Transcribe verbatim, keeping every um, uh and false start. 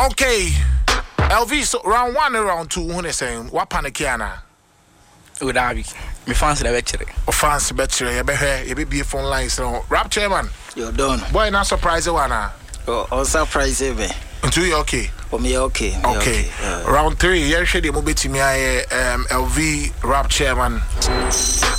Okay. L V, so round one and round two, who is saying, what panikiana? Would I be? Me fancy the vetchery. Or fancy vetchery, you better, you be phone lines. So, rap chairman. You're done. Boy, not surprise you, Anna. Oh, oh, surprise you, man. Until you okay. For me, okay. Me okay. okay. Uh, round three, you're ready to move to me, um, L V rap chairman.